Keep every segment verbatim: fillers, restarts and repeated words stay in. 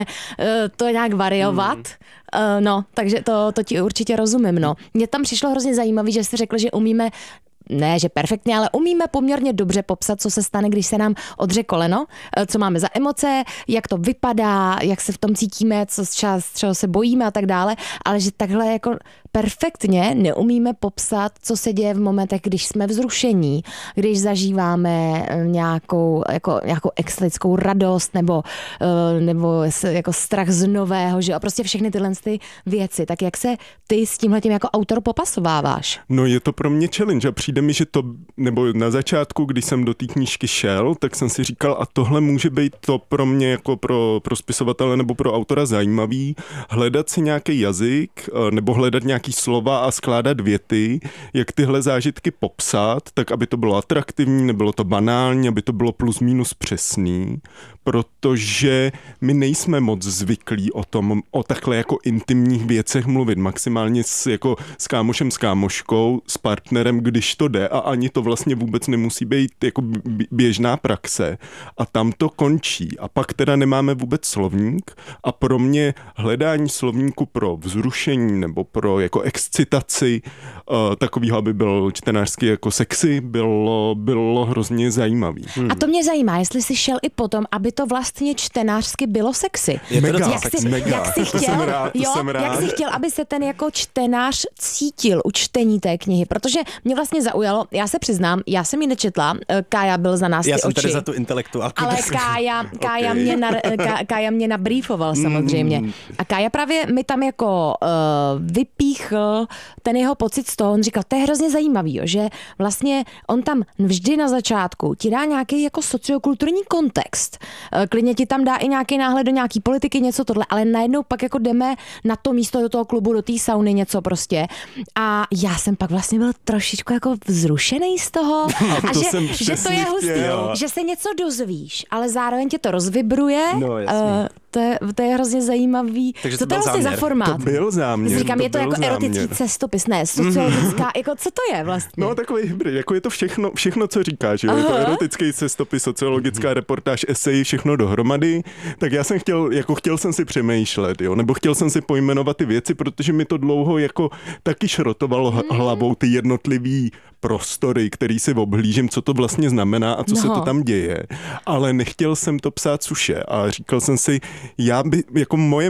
to nějak variovat. Hmm. No, takže to, to ti určitě rozumím, no. Mně tam přišlo hrozně zajímavé, že jste řekl, že umíme ne, že perfektně, ale umíme poměrně dobře popsat, co se stane, když se nám odře koleno, co máme za emoce, jak to vypadá, jak se v tom cítíme, co čas, čeho se bojíme a tak dále, ale že takhle jako perfektně neumíme popsat, co se děje v momentech, když jsme vzrušení, když zažíváme nějakou, jako, nějakou extatickou radost nebo, nebo jako strach z nového, že a prostě všechny tyhle ty věci. Tak jak se ty s tímhletím jako autor popasováváš? No je to pro mě challenge a přijde mi, že to, nebo na začátku, když jsem do té knížky šel, tak jsem si říkal, a tohle může být to pro mě jako pro, pro spisovatele nebo pro autora zajímavý, hledat si nějaký jazyk nebo hledat nějaký slova a skládat věty, jak tyhle zážitky popsat, tak aby to bylo atraktivní, nebylo to banální, aby to bylo plus minus přesný, protože my nejsme moc zvyklí o tom, o takhle jako intimních věcech mluvit, maximálně s, jako s kámošem, s kámoškou, s partnerem, když to jde a ani to vlastně vůbec nemusí být jako běžná praxe a tam to končí a pak teda nemáme vůbec slovník a pro mě hledání slovníku pro vzrušení nebo pro jako excitaci uh, takovýho, aby byl čtenářský jako sexy, bylo, bylo hrozně zajímavý. Hmm. A to mě zajímá, jestli jsi šel i potom, aby to vlastně čtenářsky bylo sexy. Mega, jak jsi, mega. Jak jsi chtěl, to rád, jo, jak jsi chtěl, aby se ten jako čtenář cítil u čtení té knihy, protože mě vlastně zaujalo, já se přiznám, já jsem ji nečetla, Kája byl za nás já ty jsem oči. tady za tu intelektuálku. Ale Kája, Kája, okay. mě na, Ká, Kája mě nabriefoval samozřejmě. Mm. A Kája právě mi tam jako uh, vypíchl ten jeho pocit z toho, on říkal, to je hrozně zajímavý, jo, že vlastně on tam vždy na začátku ti dá nějaký jako sociokulturní kontext. Klidně ti tam dá i nějaký náhled do nějaký politiky, něco tohle, ale najednou pak jako jdeme na to místo do toho klubu, do té sauny, něco prostě. A já jsem pak vlastně byl trošičku jako vzrušený z toho. A, a to že, že to je hustý, že se něco dozvíš, ale zároveň tě to rozvibruje. No, jasně. Uh, To je, to je hrozně zajímavý. Takže co to je vlastně za formát? To byl záměr. Říkám, to je to jako záměr. erotický cestopis, ne, sociologická, jako co to je vlastně? No takový hybrid, jako je to všechno, všechno co říkáš, jo? Je to erotický cestopis, sociologická reportáž, esej, všechno dohromady. Tak já jsem chtěl, jako chtěl jsem si přemýšlet, jo? Nebo chtěl jsem si pojmenovat ty věci, protože mi to dlouho jako taky šrotovalo hmm. hlavou ty jednotlivý prostory, který si obhlížím, co to vlastně znamená a co no. se to tam děje. Ale nechtěl jsem to psát suše a říkal jsem si, já by, jako moje,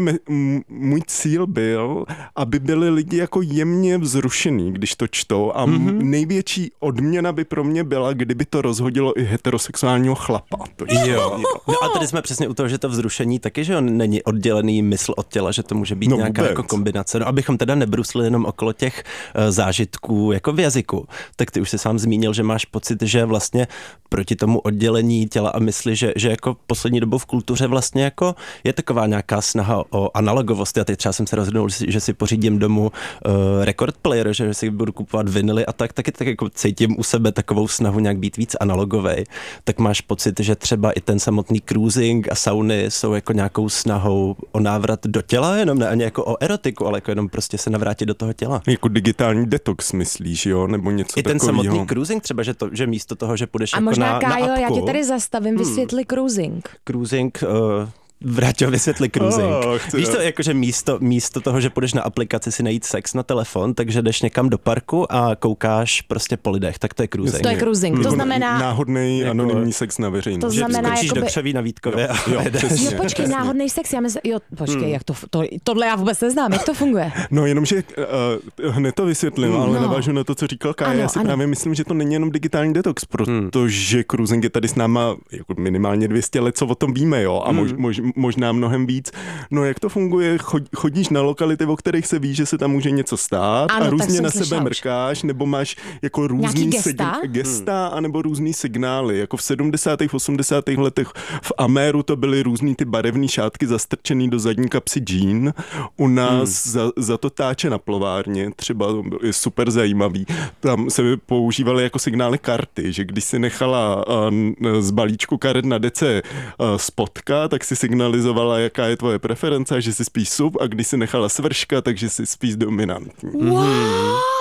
můj cíl byl, aby byli lidi jako jemně vzrušený, když to čtou a mm-hmm. největší odměna by pro mě byla, kdyby to rozhodilo i heterosexuálního chlapa. To jo. jo. No a tady jsme přesně u toho, že to vzrušení taky, že on není oddělený mysl od těla, že to může být no nějaká jako kombinace. No abychom teda nebrusli jenom okolo těch uh, zážitků jako v jazyku. Tak ty už jsi sám zmínil, že máš pocit, že vlastně proti tomu oddělení těla a mysli, že, že jako poslední dobou v kultuře vlastně jako je taková nějaká snaha o analogovost. Já teď třeba jsem se rozhodnul, že si pořídím domů uh, record player, že si budu kupovat vinily a tak, taky tak jako cítím u sebe takovou snahu nějak být víc analogovej. Tak máš pocit, že třeba i ten samotný cruising a sauny jsou jako nějakou snahou o návrat do těla, jenom ne ani jako o erotiku, ale jako jenom prostě se navrátit do toho těla. Jako digitální detox myslíš, jo? Nebo něco I ten takovýho. samotný cruising třeba, že, to, že místo toho, že půjdeš a jako možná, na, Kájo, na apku. Já tě tady zastavím, vysvětli hmm. cruising. Cruising... Uh, Vráťo, vysvětli cruising. Oh, Víš to, jakože místo, místo toho, že půjdeš na aplikaci si najít sex na telefon, takže jdeš někam do parku a koukáš prostě po lidech, tak to je cruising. To je cruising, to znamená... Náhodný jako, anonymní sex na veřejnost. To znamená, že skočíš jakoby... do křeví na Vítkově jo, a jo, jdeš. Jo, počkej, náhodný sex, já myslím... Jo, počkej, hmm. jak to, to... Tohle já vůbec neznám, jak to funguje? No jenomže uh, hned to vysvětlím, ale no. navážu na to, co říkal Kája. Já si ano. právě myslím, že to není jenom digitální detox, protože hmm. cruising je tady s náma jako minimálně dvě stě let, co o tom víme, jo, a hmm. mož, mož, možná mnohem víc. No jak to funguje? Chodíš na lokality, o kterých se ví, že se tam může něco stát ano, a různě na sebe slyšel. mrkáš, nebo máš jako různý gesta, sig- gesta hmm. anebo různý signály. Jako v sedmdesátých, osmdesátých letech v Améru to byly různý ty barevné šátky zastrčený do zadní kapsy džín. U nás hmm. za, za to táče na plovárně, třeba je super zajímavý. Tam se používaly jako signály karty, že když si nechala uh, z balíčku karet na dece uh, spotka, tak si signalizovala, jaká je tvoje preference, že si spíš sub, a když si nechala svrška, takže si spíš dominantní. What?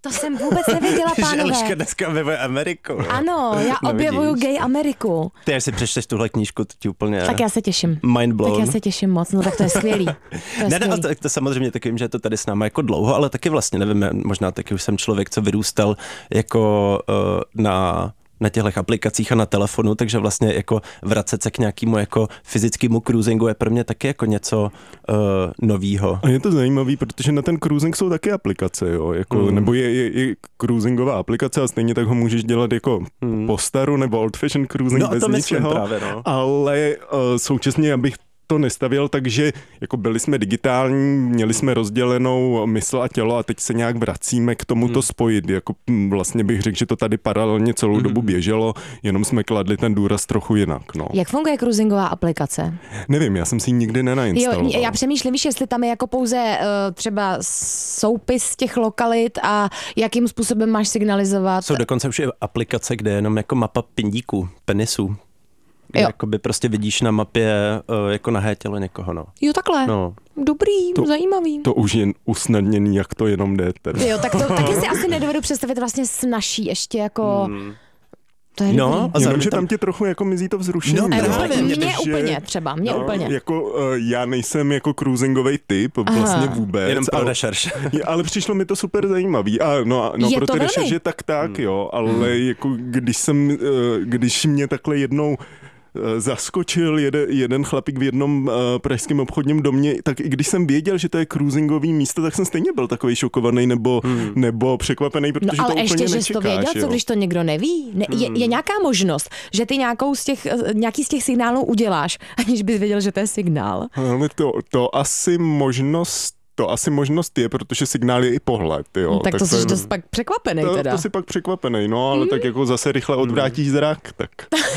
To jsem vůbec nevěděla, pánové. Že Eliška dneska objevuje Ameriku. No. Ano, já no, objevuju gay Ameriku. Ty, až si přečteš tuhle knížku, to ti úplně tak já se těším. Mind blown. Tak já se těším moc, no tak to je skvělý. To je ne, skvělý. ne, to, to samozřejmě taky vím, že je to tady s náma jako dlouho, ale taky vlastně, nevím, možná taky už jsem člověk, co vyrůstal jako uh, na... na těchto aplikacích a na telefonu, takže vlastně jako vracet se k nějakému jako fyzickému cruisingu je pro mě taky jako něco uh, novýho. A je to zajímavý, protože na ten cruising jsou taky aplikace, jo, jako, mm. nebo je, je, je cruisingová aplikace a stejně tak ho můžeš dělat jako mm. po staru nebo old fashion cruising no, bez to ničeho, právě, no. ale uh, současně, abych to nestavěl, takže jako byli jsme digitální, měli jsme rozdělenou mysl a tělo a teď se nějak vracíme k tomu to hmm. spojit. Jako vlastně bych řekl, že to tady paralelně celou hmm. dobu běželo, jenom jsme kladli ten důraz trochu jinak. No. Jak funguje cruisingová aplikace? Nevím, já jsem si ji nikdy nenainstaloval. Jo, já přemýšlím, víš, jestli tam je jako pouze uh, třeba soupis těch lokalit a jakým způsobem máš signalizovat. Jsou dokonce už i aplikace, kde je jenom jako mapa pindíků, penisů. Jakoby prostě vidíš na mapě uh, jako nahé tělo někoho, no. Jo, takhle. No. Dobrý, to, zajímavý. To už je usnadněný, jak to jenom jde. Tedy. Jo, tak to taky si asi nedovedu představit vlastně snažší ještě jako... Hmm. To je no, a jenom, že tam ti trochu jako mizí to vzrušení. No, no, právě, mě, mě úplně třeba, mě no, úplně. Jako, uh, já nejsem jako cruisingový typ, vlastně Aha. vůbec. Jenom pro ale, rešerš. ale přišlo mi to super zajímavý. A no, no pro ty rešerše tak tak, hmm. jo, ale hmm. jako když jsem, uh, když mě takhle jednou zaskočil jeden, jeden chlapík v jednom uh, pražském obchodním domě, tak i když jsem věděl, že to je cruisingový místo, tak jsem stejně byl takový šokovaný nebo, hmm. nebo překvapený, protože no, ale to ještě, úplně že nečekáš. Jsi to věděl, jo. co když to někdo neví? Ne, je, je nějaká možnost, že ty nějakou z těch, nějaký z těch signálů uděláš, aniž bys věděl, že to je signál? Ale to, to asi možnost To asi možnost je, protože signál je i pohled, jo. Tak, tak to jsi je, dost pak překvapený to, teda. To jsi pak překvapený, no, ale mm. tak jako zase rychle odvrátíš zrak, tak.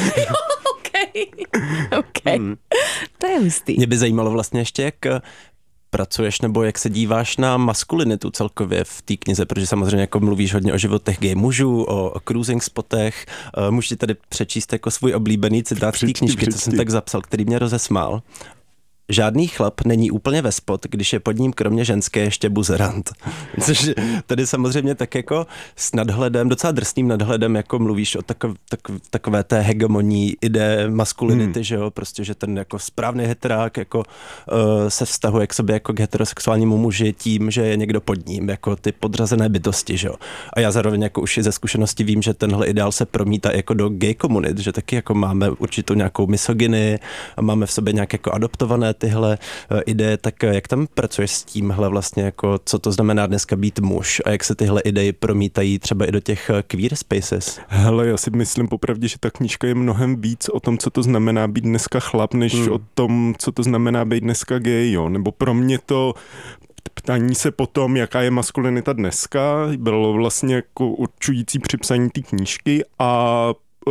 OK, OK. Mm. To je hustý. Mě by zajímalo vlastně ještě, jak pracuješ nebo jak se díváš na maskulinitu celkově v té knize, protože samozřejmě jako mluvíš hodně o životech gay mužů, o, o cruising spotech. Uh, můžeš tady přečíst jako svůj oblíbený citát z té knížky, co jsem tak zapsal, který mě rozesmál. Žádný chlap není úplně ve spot, když je pod ním kromě ženské ještě buzerant. Což tady samozřejmě tak jako s nadhledem, docela drsným nadhledem, jako mluvíš o takov, tak, takové té hegemonní ideje maskulinity, hmm. že jo, prostě, že ten jako správný heterák jako uh, se vztahuje k sobě jako k heterosexuálnímu muži tím, že je někdo pod ním, jako ty podřazené bytosti, že jo. A já zároveň jako už i ze zkušenosti vím, že tenhle ideál se promítá jako do gay komunit, že taky jako máme určitou nějakou misogyny, máme v sobě nějak jako adoptované tyhle uh, ideje, tak uh, jak tam pracuješ s tímhle vlastně, jako co to znamená dneska být muž a jak se tyhle ideje promítají třeba i do těch uh, queer spaces? Hele, já si myslím popravdě, že ta knížka je mnohem víc o tom, co to znamená být dneska chlap, než hmm. o tom, co to znamená být dneska gay, jo. Nebo pro mě to ptání se potom, jaká je maskulinita dneska, bylo vlastně jako určující při psaní té knížky a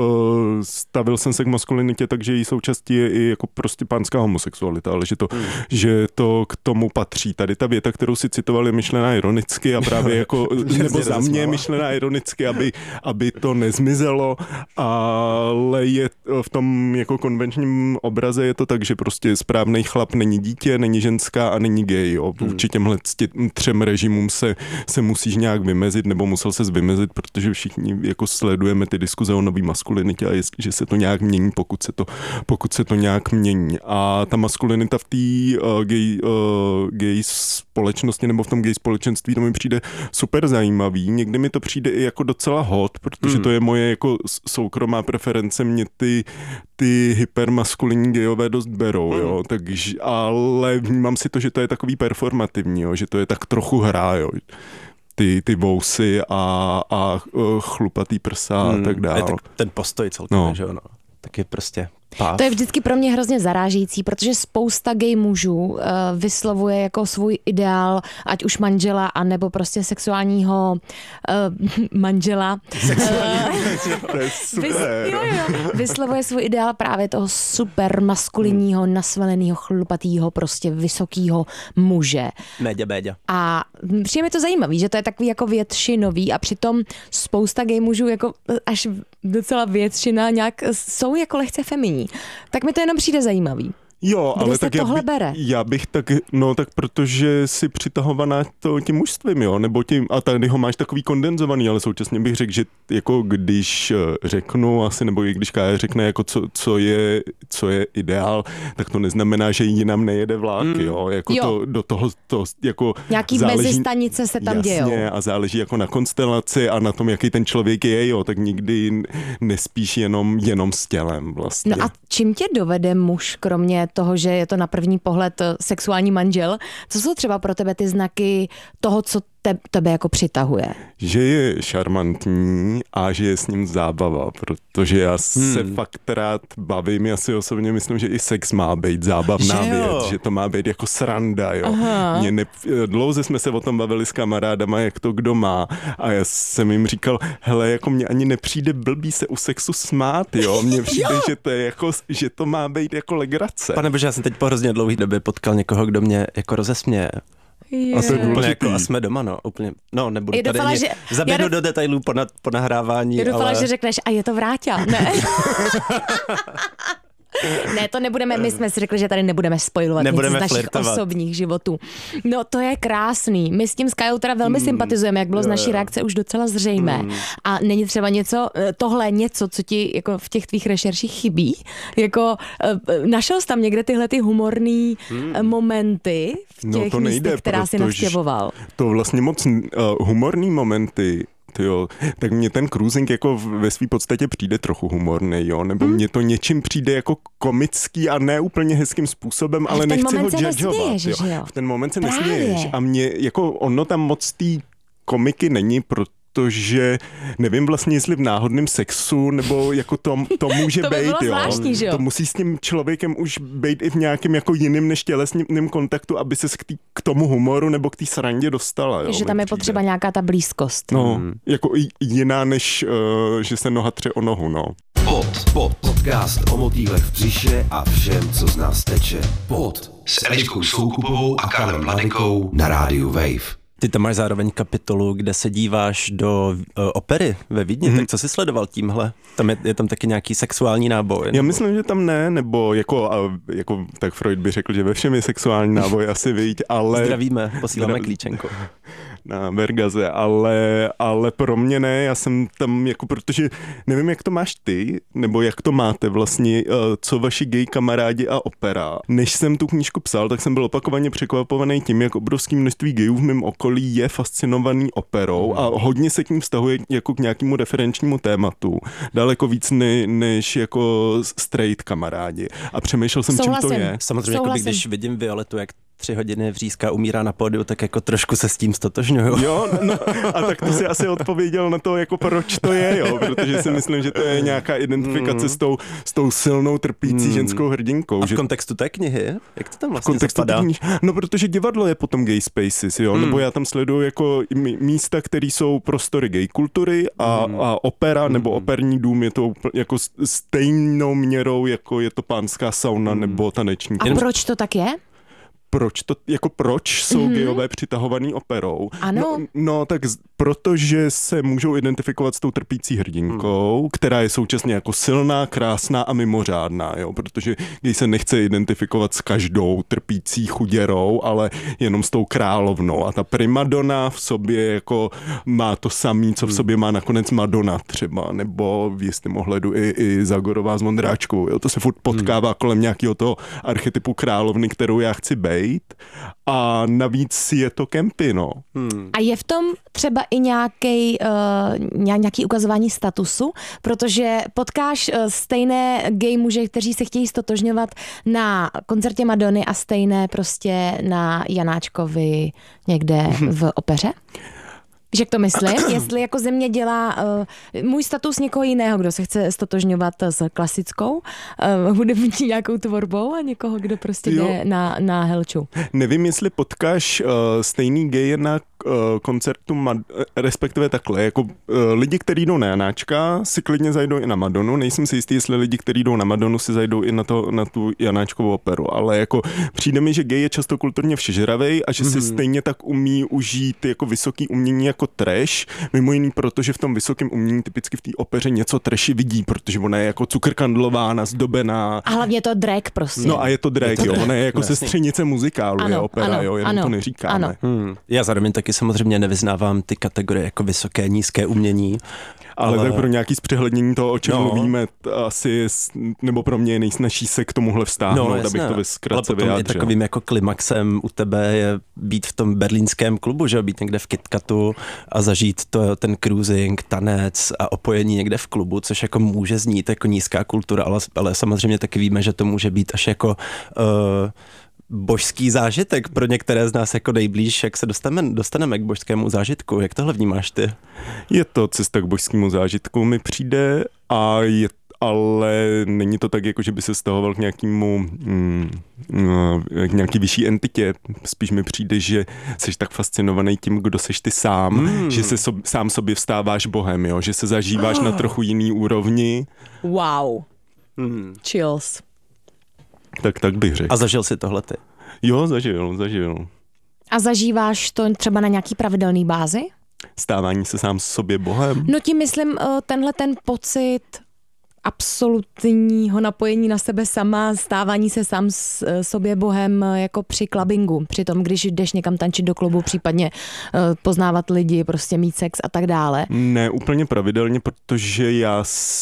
stavil jsem se k maskulinitě, takže její součástí je i jako prostě pánská homosexualita, ale že to, hmm. že to k tomu patří. Tady ta věta, kterou si citoval, je myšlená ironicky a právě jako, nebo za mě je myšlená ironicky, aby, aby to nezmizelo, ale je v tom jako konvenčním obraze je to tak, že prostě správný chlap není dítě, není ženská a není gay. Jo. Vůči těmhle třem režimům se, se musíš nějak vymezit, nebo musel se vymezit, protože všichni jako sledujeme ty diskuze o nový maskulinitě a je, že se to nějak mění, pokud se to, pokud se to nějak mění. A ta maskulinita v té uh, gay, uh, gay společnosti nebo v tom gay společenství, to mi přijde super zajímavý. Někdy mi to přijde i jako docela hot, protože mm. to je moje jako soukromá preference, mě ty, ty hypermaskulinní gayové dost berou, mm. jo, takže, ale vnímám si to, že to je takový performativní, jo, že to je tak trochu hra, jo. ty, ty vousy a, a chlupatý prsa hmm, a tak dále. Tak ten postoj celkově, no. že ono, tak je prostě pás. To je vždycky pro mě hrozně zarážející, protože spousta gay mužů uh, vyslovuje jako svůj ideál, ať už manžela, anebo prostě sexuálního uh, manžela. Sexuální uh, to je super. Vys, jo, jo, vyslovuje svůj ideál právě toho super maskulinního, hmm. nasvaleného, chlupatýho, prostě vysokýho muže. Méďa, béďa. A přijde mi to zajímavý, že to je takový jako většinový a přitom spousta gay mužů jako až docela většina nějak jsou jako lehce feminní. Tak mi to jenom přijde zajímavý. Jo, Kde ale se tak já, tohle by, bere? já bych tak, no tak protože si přitahovaná to tím mužstvím, jo, nebo tím, a tady ho máš takový kondenzovaný, ale současně bych řekl, že jako když řeknu asi, nebo i když Kája řekne, jako co, co, je, co je ideál, tak to neznamená, že jinam nejede vlák, mm. jo, jako jo. to do toho, to jako nějaký záleží, mezistanice se tam jasně, dějou. A záleží jako na konstelaci a na tom, jaký ten člověk je, jo, tak nikdy nespíš jenom, jenom s tělem vlastně. No a čím tě dovede muž, kromě toho, že je to na první pohled sexuální manžel, co jsou třeba pro tebe ty znaky toho, co te, tebe jako přitahuje? Že je šarmantní a že je s ním zábava, protože já hmm. se fakt rád bavím, já si osobně myslím, že i sex má být zábavná že věc, že to má být jako sranda, jo. Mě ne, dlouze jsme se o tom bavili s kamarádama, jak to kdo má a já jsem jim říkal, hele, jako mě ani nepřijde blbý se u sexu smát, jo, mně přijde, že to je jako, že to má být jako legrace. Pane bože, já jsem teď po hrozně dlouhé době potkal někoho, kdo mě jako rozesměje. A to je úplně jako a jsme doma, no, úplně, no, nebudu je tady doufala, ani, že, zaběhnu do, do detailů po, na, po nahrávání, já doufala, ale... že řekneš, a je to Vráťa, ne? Ne, to nebudeme, my jsme si řekli, že tady nebudeme spojovat nic z našich flirtovat. Osobních životů. No to je krásný. My s tím s Kajou teda velmi mm. sympatizujeme, jak bylo z naší reakce už docela zřejmé. Mm. A není třeba něco, tohle něco, co ti jako v těch tvých rešerších chybí? Jako našel jsi tam někde tyhle ty humorný mm. momenty v těch no místech, nejde, která si navštěvoval? To vlastně moc uh, humorný momenty jo, tak mně ten cruising jako ve své podstatě přijde trochu humorný, jo, nebo hmm. mně to něčím přijde jako komický a ne úplně hezkým způsobem, ale, ale nechci ho judgeovat, jo. V ten moment se Právě. nesměješ a mě jako ono tam moc té komiky není, protože nevím vlastně, jestli v náhodném sexu, nebo jako to, to může to by být, jo. Zvláštní, že jo. To musí s tím člověkem už být i v nějakém jako jiným než tělesným kontaktu, aby se k, tý, k tomu humoru nebo k té srandě dostala, jo. Že tam je potřeba nějaká ta blízkost. No, hmm. jako jiná, než uh, že se noha tře o nohu, no. Pod, pod, podcast o motýlech v břiše a všem, co z nás teče. Pod s Eliškou Soukupovou a Karlem Mladenkou na rádiu Wave. Ty tam máš zároveň kapitolu, kde se díváš do uh, opery ve Vídni, mm-hmm. tak co jsi sledoval tímhle? Tam je, je tam taky nějaký sexuální náboj? Nebo? Já myslím, že tam ne, nebo jako, jako tak Freud by řekl, že ve všem je sexuální náboj, asi viď, ale... Zdravíme, posíláme Zdra... klíčenko. Na Bergaze, ale, ale pro mě ne, já jsem tam jako, protože nevím, jak to máš ty, nebo jak to máte vlastně, co vaši gay kamarádi a opera. Než jsem tu knížku psal, tak jsem byl opakovaně překvapovaný tím, jak obrovské množství gayů v mém okolí je fascinovaný operou a hodně se k ním vztahuje jako k nějakému referenčnímu tématu. Daleko víc ne, než jako straight kamarádi. A přemýšlel jsem, Souhlasím. čím to je. Samozřejmě, jako když vidím Violetu, jak tři hodiny vřízka umírá na pódiu, tak jako trošku se s tím stotožňuju. Jo, no, a tak to si asi odpověděl na to, jako proč to je, jo, protože si myslím, že to je nějaká identifikace mm. s, tou, s tou silnou trpící mm. ženskou hrdinkou. A v že... kontextu té knihy? Jak to tam vlastně zapadá? Knihy... No, protože divadlo je potom gay spaces, jo, mm. nebo já tam sleduju jako místa, které jsou prostory gay kultury a, mm. a opera, mm. nebo operní dům je to jako stejnou měrou, jako je to pánská sauna mm. nebo taneční. A proč to tak je? Proč to, jako proč jsou mm-hmm. gayové přitahovaný operou? Ano. No, no tak z, protože se můžou identifikovat s tou trpící hrdinkou, mm. která je současně jako silná, krásná a mimořádná, jo, protože gay se nechce identifikovat s každou trpící chuděrou, ale jenom s tou královnou a ta primadona v sobě jako má to samý, co v sobě má nakonec Madonna třeba, nebo v jistém ohledu i, i Zagorová s Vondráčkou, jo, to se furt potkává mm. kolem nějakého toho archetypu královny, kterou já chci být. A navíc je to kempy, no. Hmm. A je v tom třeba i nějaký, uh, nějaký ukazování statusu, protože potkáš uh, stejné gay muže, kteří se chtějí stotožňovat na koncertě Madony a stejné prostě na Janáčkovi někde v opeře? Víš, jak to myslím? Jestli jako země dělá uh, můj status někoho jiného, kdo se chce stotožňovat s klasickou uh, hudební nějakou tvorbou a někoho, kdo prostě jde na, na helču. Nevím, jestli potkáš uh, stejný gay na koncertu, respektive takhle, jako lidi, kteří jdou na Janáčka, si klidně zajdou i na Madonu, nejsem si jistý, jestli lidi, kteří jdou na Madonu, si zajdou i na, to, na tu Janáčkovou operu, ale jako přijde mi, že gay je často kulturně všežravej a že si mm-hmm. stejně tak umí užít jako vysoký umění jako trash, mimo jiný, protože v tom vysokém umění typicky v té opeře něco trashy vidí, protože ona je jako cukrkandlová, nazdobená. A hlavně je to drag prostě. No a je to drag, je to jo, drag. Ona je jako sestřenice muzikálu, ano, je opera, ano, jo, jenom ano, to neříkáme. Ano. Hmm. Já zároveň taky samozřejmě nevyznávám ty kategorie jako vysoké, nízké umění. Ale, ale tak pro nějaký zpřehlednění toho, o čem no. mluvíme, asi, nebo pro mě je nejsnažší se k tomuhle vztáhnout, no, abych to zkrátce vyjádřil. Ale potom takovým jako klimaxem u tebe je být v tom berlínském klubu, že být někde v KitKatu a zažít to, ten cruising, tanec a opojení někde v klubu, což jako může znít jako nízká kultura, ale, ale samozřejmě taky víme, že to může být až jako uh, božský zážitek pro některé z nás jako nejblíž, jak se dostaneme, dostaneme k božskému zážitku. Jak tohle vnímáš ty? Je to cesta k božskému zážitku, mi přijde, a je, ale není to tak, jako že by se stahoval k nějakému mm, k nějaký vyšší entitě. Spíš mi přijde, že jsi tak fascinovaný tím, kdo seš ty sám, mm. že se so, sám sobě vstáváš bohem, jo? Že se zažíváš oh. na trochu jiný úrovni. Wow. Mm. Chills. Tak, tak bych řekl. A zažil jsi tohle ty? Jo, zažil, zažil. A zažíváš to třeba na nějaký pravidelný bázi? Stávání se sám sobě bohem? No tím myslím tenhle ten pocit absolutního napojení na sebe sama, stávání se sám s, sobě bohem jako při clubbingu, při tom, když jdeš někam tančit do klubu, případně uh, poznávat lidi, prostě mít sex a tak dále. Ne úplně pravidelně, protože já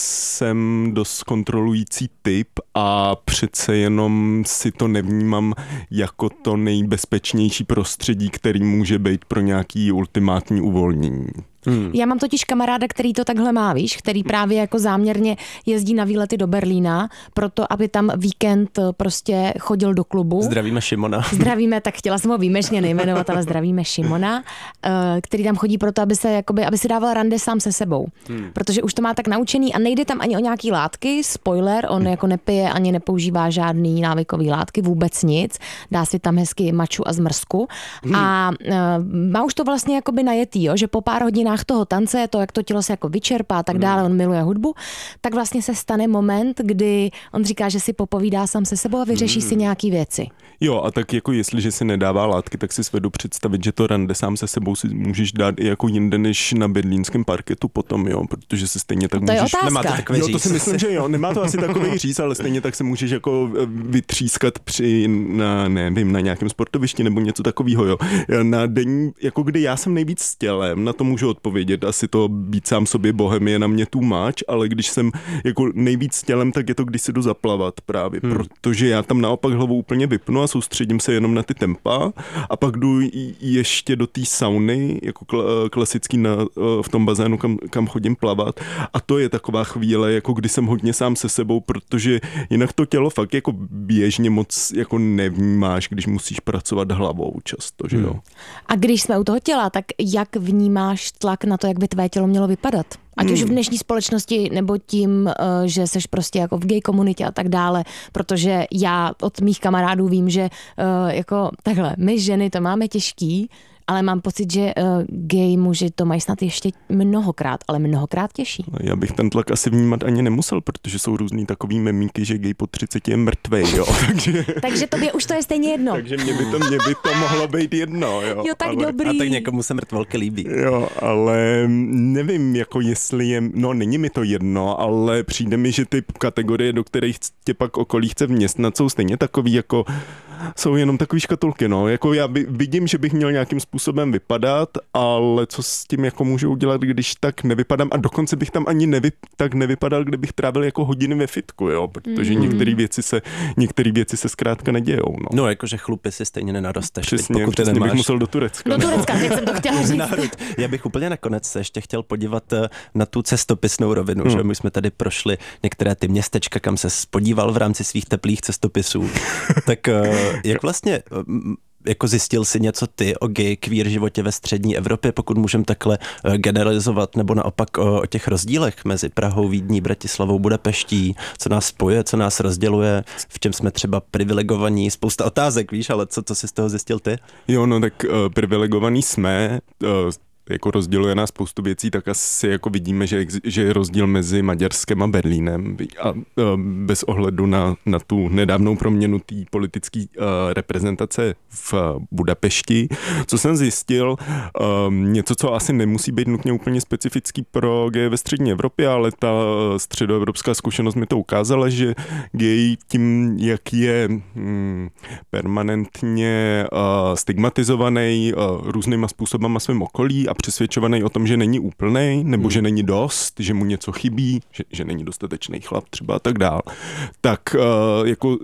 jsem dost kontrolující typ a přece jenom si to nevnímám jako to nejbezpečnější prostředí, který může být pro nějaký ultimátní uvolnění. Hmm. Já mám totiž kamaráda, který to takhle má, víš, který právě jako záměrně jezdí na výlety do Berlína, proto aby tam víkend prostě chodil do klubu. Zdravíme Šimona. Zdravíme, tak chtěla jsem ho výjimečně nejmenovat, ale zdravíme Šimona, který tam chodí proto, aby se jakoby, aby si dával rande sám se sebou. Hmm. Protože už to má tak naučený a nejde tam ani o nějaký látky, spoiler, on hmm. jako nepije ani nepoužívá žádný návykový látky, vůbec nic, dá si tam hezky maču a zmrzku hmm. a uh, má už to vlastně jakoby najetý, jo, že po pár hodinách toho tance, to, jak to tělo se jako vyčerpá a tak dále, on miluje hudbu, tak vlastně se stane moment, kdy on říká, že si popovídá sám se sebou a vyřeší mm. si nějaký věci. Jo, a tak jako jestliže si nedává látky, tak si svedu představit, že to rande sám se sebou si můžeš dát i jako jinde než na berlínském parketu potom, jo, protože se stejně tak to můžeš... Je Nemá to takový jo, to si myslím, že jo, nemá to asi takový říz, ale stejně tak se můžeš jako vytřískat při, na, nevím, na nějakém sportovišti nebo něco takového, jo. Na den, jako kdy já jsem nejvíc s tělem, na to můžu odpovědět, asi to být sám sobě bohem je na mě too much, ale když jsem jako nejvíc s tělem, tak je to, když si jdu zaplavat právě, hmm. protože já tam naopak hlavu úplně vypnu a soustředím se jenom na ty tempa a pak jdu ještě do té sauny, jako klasický na, v tom bazénu, kam, kam chodím plavat a to je taková chvíle, jako kdy jsem hodně sám se sebou, protože jinak to tělo fakt jako běžně moc jako nevnímáš, když musíš pracovat hlavou často, že jo. Hmm. A když jsme u toho těla, tak jak vnímáš tlak na to, jak by tvé tělo mělo vypadat? Ať už v dnešní společnosti, nebo tím, že seš prostě jako v gay komunitě a tak dále, protože já od mých kamarádů vím, že jako takhle, my ženy to máme těžký, ale mám pocit, že uh, gay muži to mají snad ještě mnohokrát, ale mnohokrát těžší. Já bych ten tlak asi vnímat ani nemusel, protože jsou různý takový memíky, že gay po třiceti je mrtvej, jo. Takže, takže tobě už to je stejně jedno. Takže mě by to, mě by to mohlo být jedno, jo. Jo, tak ale, dobrý. A tak někomu se mrtvolky líbí. Jo, ale nevím, jako jestli je, no není mi to jedno, ale přijde mi, že ty kategorie, do kterých tě pak okolí chce vměstnat, jsou stejně takový jako jsou jenom takový škatulky, no. Jako já by, vidím, že bych měl nějakým způsobem vypadat, ale co s tím jako můžu udělat, když tak nevypadám a dokonce bych tam ani nevy, tak nevypadal, kdybych trávil jako hodiny ve fitku, jo, protože mm. některé věci se některé věci se zkrátka nedějou, no. No, jakože chlupy si stejně nenarosteš. Přesně, pokud přesně nemáš... bych musel do Turecka. Do Turecka, jak jsem to chtěla říct. Já bych úplně nakonec se ještě chtěl podívat na tu cestopisnou rovinu, hmm. že my jsme tady prošli některé ty městečka, kam se podíval v rámci svých teplých cestopisů. Tak jak vlastně jako zjistil si něco ty o gay queer životě ve střední Evropě, pokud můžeme takhle generalizovat, nebo naopak o, o těch rozdílech mezi Prahou, Vídní, Bratislavou, Budapeští, co nás spojuje, co nás rozděluje, v čem jsme třeba privilegovaní, spousta otázek, víš, ale co, co jsi z toho zjistil ty? Jo, no tak uh, privilegovaní jsme, uh, jako rozděluje nás spoustu věcí, tak asi jako vidíme, že, že je rozdíl mezi Maďarskem a Berlínem a bez ohledu na, na tu nedávnou proměnu té politické uh, reprezentace v Budapešti. Co jsem zjistil, um, něco, co asi nemusí být nutně úplně specifický pro gay ve střední Evropě, ale ta středoevropská zkušenost mi to ukázala, že gay tím, jak je um, permanentně uh, stigmatizovaný uh, různýma způsobama svým okolí a přesvědčovaný o tom, že není úplnej, nebo hmm. že není dost, že mu něco chybí, že, že není dostatečný chlap třeba a tak dál, tak uh, jako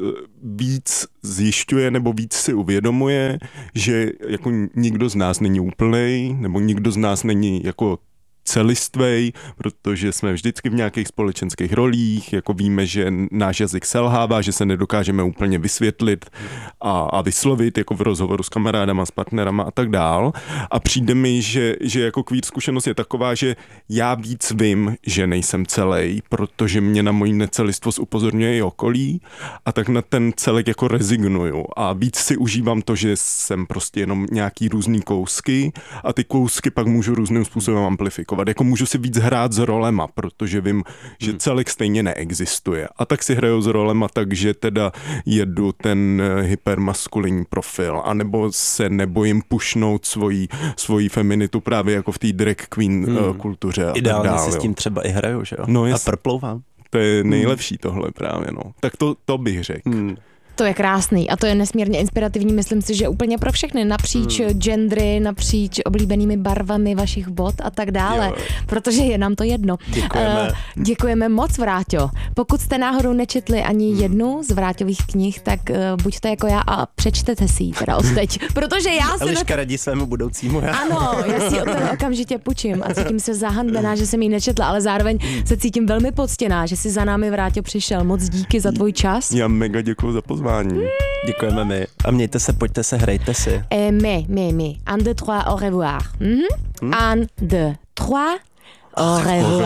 víc zjišťuje nebo víc si uvědomuje, že jako nikdo z nás není úplnej, nebo nikdo z nás není jako celistvej, protože jsme vždycky v nějakých společenských rolích, jako víme, že náš jazyk selhává, že se nedokážeme úplně vysvětlit a, a vyslovit, jako v rozhovoru s kamarádama, s partnerama a tak dál. A přijde mi, že, že jako queer zkušenost je taková, že já víc vím, že nejsem celej, protože mě na moji necelistvost upozorňuje i okolí a tak na ten celek jako rezignuju a víc si užívám to, že jsem prostě jenom nějaký různý kousky a ty kousky pak můžu různým způsobem amplifikovat. Jako můžu si víc hrát s rolema, protože vím, že celek stejně neexistuje. A tak si hraju s rolema tak, že teda jedu ten hypermaskulinní profil, anebo se nebojím pušnout svoji, svoji feminitu právě jako v té drag queen hmm. kultuře. Ideálně dál, si jo. s tím třeba i hraju, že jo? No, a prplouvám. To je nejlepší hmm. tohle právě, no. Tak to, to bych řekl. Hmm. To je krásný a to je nesmírně inspirativní, myslím si, že úplně pro všechny, napříč hmm. gendry, napříč oblíbenými barvami vašich bot a tak dále, jo. Protože je nám to jedno. Děkujeme. Uh, děkujeme moc, Vráťo. Pokud jste náhodou nečetli ani hmm. jednu z Vráťových knih, tak uh, buďte jako já a přečtete si ji teda odteď, protože já si... Eliška radí svému budoucímu. Já. Ano, já si o tom okamžitě půjčím a cítím se zahanbená, že jsem ji nečetla, ale zároveň se cítím velmi poctěná, že si za námi, Vráťo, přišel. Moc díky za tvůj čas. Já mega děkuju za pozvání. Děkujeme my. A mějte se, pojďte se, hrajte si. Eh, my, my, my. Un, deux, trois, au revoir. Mm-hmm. Hmm? Un, deux, trois, au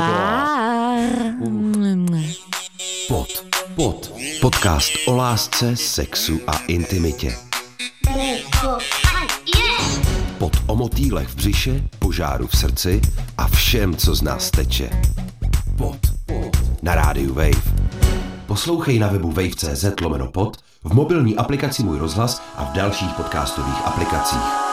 revoir. Pod, pod. Podcast o lásce, sexu a intimitě. Pod o motýlech v břiše, požáru v srdci a všem, co z nás teče. Pod, pod. Na rádiu Wave. Poslouchej na webu wave tečka cz lomeno pod, v mobilní aplikaci Můj rozhlas a v dalších podcastových aplikacích.